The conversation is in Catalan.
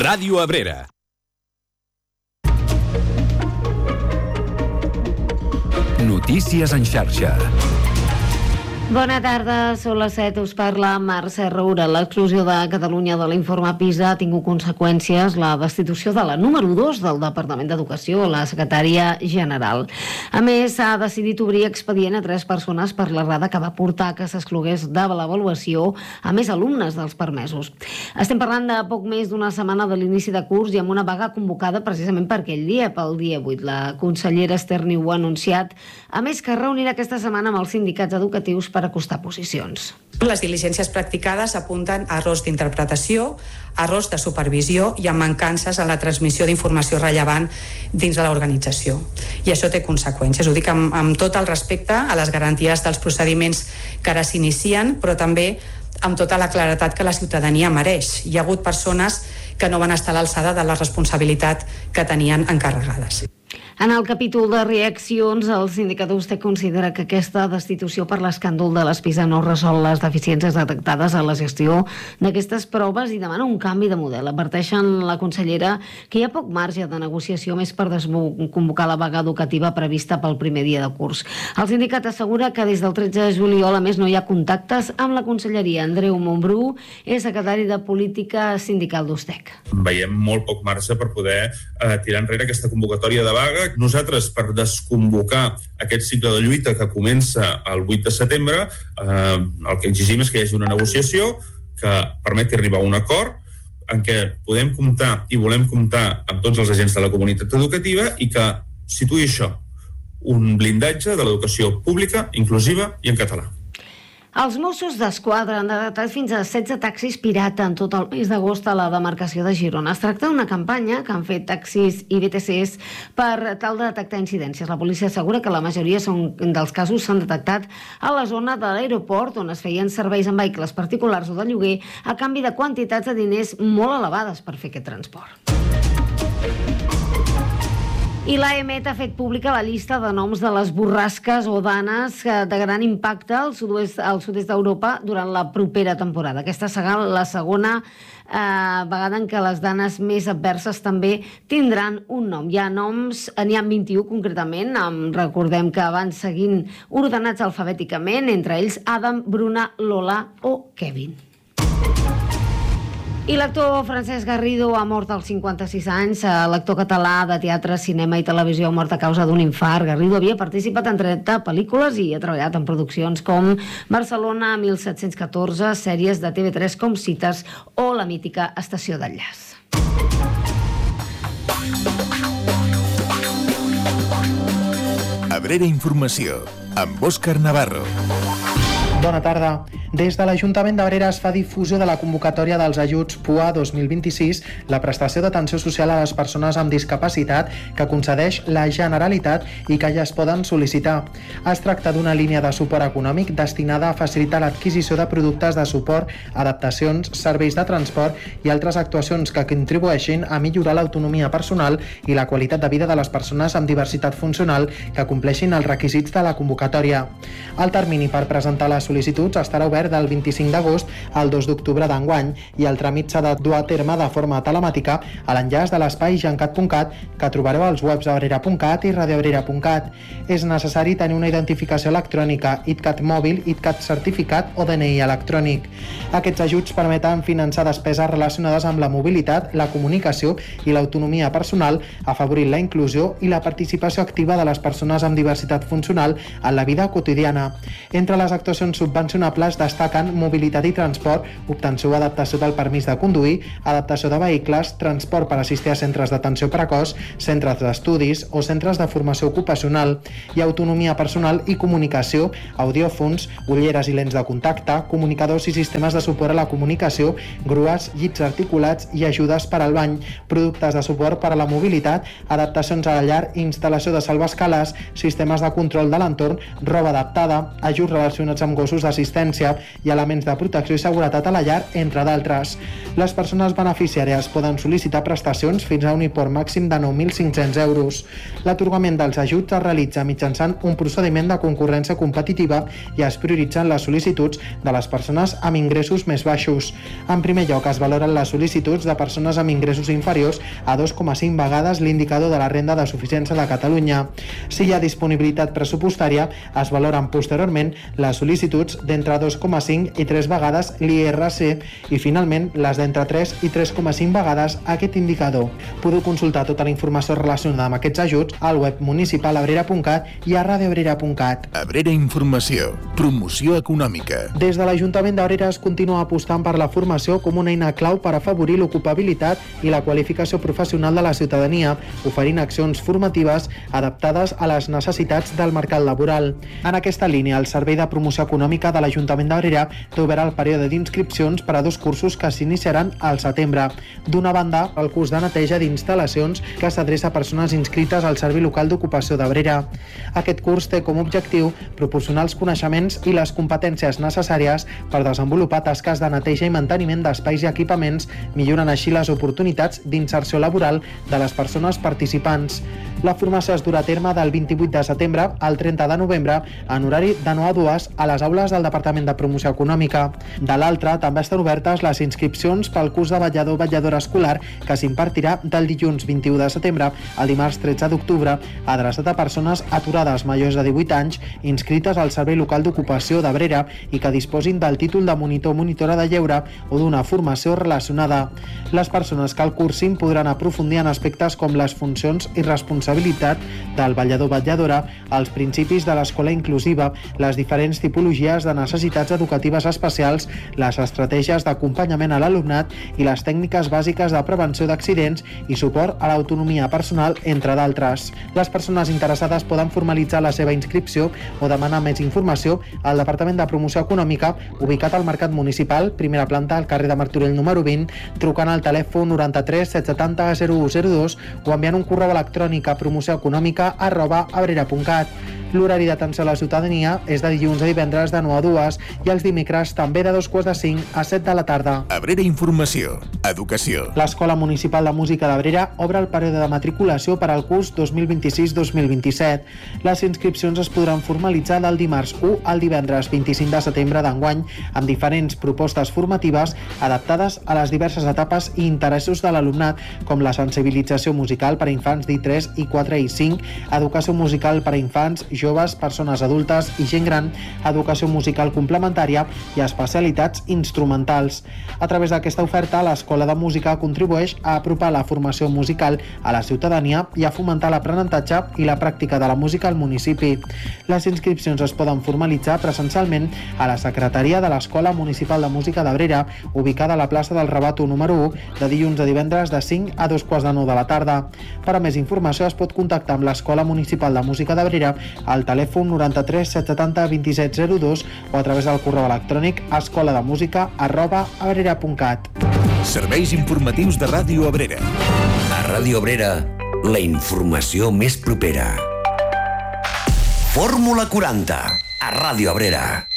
Ràdio Abrera. Notícies en xarxa. Bona tarda, són les 7, us parla Mercè Roura. L'exclusió de Catalunya de l'informe PISA ha tingut conseqüències la destitució de la número 2 del Departament d'Educació, la secretària general. A més, s'ha decidit obrir expedient a 3 persones per l'errada que va portar que s'exclogués de l'avaluació a més alumnes dels permesos. Estem parlant de poc més d'una setmana de l'inici de curs i amb una vaga convocada precisament per aquell dia, pel dia 8. La consellera Ester Niubó ha anunciat, a més, que reunirà aquesta setmana amb els sindicats educatius per acostar posicions. Les diligències practicades apunten a errors d'interpretació, errors de supervisió i a mancances en la transmissió d'informació rellevant dins de l'organització. I això té conseqüències. Ho dic amb tot el respecte a les garanties dels procediments que ara s'inicien, però també amb tota la claredat que la ciutadania mereix. Hi ha hagut persones que no van estar a l'alçada de la responsabilitat que tenien encarregades. En el capítol de reaccions, el sindicat USTEC considera que aquesta destitució per l'escàndol de les PISA no resol les deficiències detectades a la gestió d'aquestes proves i demana un canvi de model. Adverteixen la consellera que hi ha poc marge de negociació més per convocar la vaga educativa prevista pel primer dia de curs. El sindicat assegura que des del 13 de juliol, a més, no hi ha contactes amb la conselleria. Andreu Montbrú és secretari de Política Sindical d'USTEC. Veiem molt poc marge per poder tirar enrere aquesta convocatòria de vaga. Nosaltres, per desconvocar aquest cicle de lluita que comença el 8 de setembre, el que exigim és que hi hagi una negociació que permeti arribar a un acord en què podem comptar i volem comptar amb tots els agents de la comunitat educativa i que situï això, un blindatge de l'educació pública, inclusiva i en català. Els Mossos d'Esquadra han detectat fins a 16 taxis pirata en tot el mes d'agost a la demarcació de Girona. Es tracta d'una campanya que han fet taxis i BTCs per tal de detectar incidències. La policia assegura que la majoria dels casos s'han detectat a la zona de l'aeroport, on es feien serveis amb vehicles particulars o de lloguer a canvi de quantitats de diners molt elevades per fer aquest transport. I l'AEMET ha fet pública la llista de noms de les borrasques o danes de gran impacte al sud-est d'Europa durant la propera temporada. Aquesta serà la segona vegada en què les danes més adverses també tindran un nom. N'hi ha 21 concretament, recordem que van seguint ordenats alfabèticament, entre ells Adam, Bruna, Lola o Kevin. I l'actor Francesc Garrido ha mort als 56 anys. L'actor català de teatre, cinema i televisió ha mort a causa d'un infart. Garrido havia participat en 30 pel·lícules i ha treballat en produccions com Barcelona 1714, sèries de TV3 com Cites o la mítica Estació d'Enllaç. Abrera Informació, amb Òscar Navarro. Bona tarda. Des de l'Ajuntament d'Abrera es fa difusió de la convocatòria dels ajuts PUA 2026, la prestació d'atenció social a les persones amb discapacitat que concedeix la Generalitat i que ja es poden sol·licitar. Es tracta d'una línia de suport econòmic destinada a facilitar l'adquisició de productes de suport, adaptacions, serveis de transport i altres actuacions que contribueixin a millorar l'autonomia personal i la qualitat de vida de les persones amb diversitat funcional que compleixin els requisits de la convocatòria. El termini per presentar les sol·licituds estarà obert del 25 d'agost al 2 d'octubre d'enguany i el tràmit s'ha de dur a terme de forma telemàtica a l'enllaç de l'espai gencat.cat que trobareu als webs abrera.cat i radioabrera.cat. És necessari tenir una identificació electrònica, ITCAT mòbil, ITCAT certificat o DNI electrònic. Aquests ajuts permeten finançar despeses relacionades amb la mobilitat, la comunicació i l'autonomia personal, afavorint la inclusió i la participació activa de les persones amb diversitat funcional en la vida quotidiana. Entre les actuacions subvencionables destaquen mobilitat i transport, obtenció o adaptació del permís de conduir, adaptació de vehicles, transport per assistir a centres d'atenció precoç, centres d'estudis o centres de formació ocupacional, i autonomia personal i comunicació, audiòfons, ulleres i lents de contacte, comunicadors i sistemes de suport a la comunicació, grues, llits articulats i ajudes per al bany, productes de suport per a la mobilitat, adaptacions a la llar, instal·lació de salvaescales, sistemes de control de l'entorn, roba adaptada, ajuts relacionats amb gossos d'assistència, i elements de protecció i seguretat a la llar, entre d'altres. Les persones beneficiàries poden sol·licitar prestacions fins a un import màxim de 9.500 euros. L'atorgament dels ajuts es realitza mitjançant un procediment de concurrència competitiva i es prioritzen les sol·licituds de les persones amb ingressos més baixos. En primer lloc, es valoren les sol·licituds de persones amb ingressos inferiors a 2,5 vegades l'indicador de la renda de suficiència de Catalunya. Si hi ha disponibilitat pressupostària, es valoren posteriorment les sol·licituds d'entre 2,5 i 3 vegades l'IRC i, finalment, les d'entre 3 i 3,5 vegades aquest indicador. Podeu consultar tota la informació relacionada amb aquests ajuts al web municipal abrera.cat i a radioabrera.cat. Abrera Informació. Promoció econòmica. Des de l'Ajuntament d'Abrera es continua apostant per la formació com una eina clau per afavorir l'ocupabilitat i la qualificació professional de la ciutadania, oferint accions formatives adaptades a les necessitats del mercat laboral. En aquesta línia, el Servei de Promoció Econòmica de l'Ajuntament d'Abrera té obert el període d'inscripcions per a 2 cursos que s'iniciaran al setembre. D'una banda, el curs de neteja d'instal·lacions que s'adreça a persones inscrites al Servei Local d'Ocupació d'Abrera. Aquest curs té com a objectiu proporcionar els coneixements i les competències necessàries per desenvolupar tasques de neteja i manteniment d'espais i equipaments, millorant així les oportunitats d'inserció laboral de les persones participants. La formació es durà a terme del 28 de setembre al 30 de novembre en horari de 9 a 2 a les aules del Departament de Promoció Econòmica. De l'altra, també estan obertes les inscripcions pel curs de vetllador-vetlladora escolar que s'impartirà del dilluns 21 de setembre al dimarts 13 d'octubre, adreçat a persones aturades majors de 18 anys inscrites al Servei Local d'Ocupació d'Abrera i que disposin del títol de monitor o monitora de lleure o d'una formació relacionada. Les persones que el cursin podran aprofundir en aspectes com les funcions i responsabilitat del vetllador-vetlladora, els principis de l'escola inclusiva, les diferents tipologies de necessitats educatives especials, les estratègies d'acompanyament a l'alumnat i les tècniques bàsiques de prevenció d'accidents i suport a l'autonomia personal, entre d'altres. Les persones interessades poden formalitzar la seva inscripció o demanar més informació al Departament de Promoció Econòmica, ubicat al Mercat Municipal, primera planta, al carrer de Martorell número 20, trucant al telèfon 93 770 0102 o enviant un correu electrònic a promocióeconòmica@abrera.cat. L'horari d'atenció a la ciutadania és de dilluns a divendres de 9 a 2 i els dimecres també de 2:45 a 7 de la tarda. Abrera Informació. Educació. L'Escola Municipal de Música d'Abrera obre el període de matriculació per al curs 2026-2027. Les inscripcions es podran formalitzar del dimarts 1 al divendres 25 de setembre d'enguany amb diferents propostes formatives adaptades a les diverses etapes i interessos de l'alumnat, com la sensibilització musical per a infants d'I3, I4 i I5, educació musical per a infants, joves, persones adultes i gent gran, educació musical complementària i especialitats instrumentals. A través d'aquesta oferta, l'Escola de Música contribueix a apropar la formació musical a la ciutadania i a fomentar l'aprenentatge i la pràctica de la música al municipi. Les inscripcions es poden formalitzar presencialment a la secretaria de l'Escola Municipal de Música d'Abrera, ubicada a la plaça del Rabato número 1, de dilluns a divendres de 5 a 2:45 de la tarda. Per a més informació es pot contactar amb l'Escola Municipal de Música d'Abrera al telèfon 93 770 2702 o a través del correu electrònic escolademusica@abrera.cat. Serveis informatius de Ràdio Abrera. A Ràdio Abrera, la informació més propera. Fórmula 40, a Ràdio Abrera.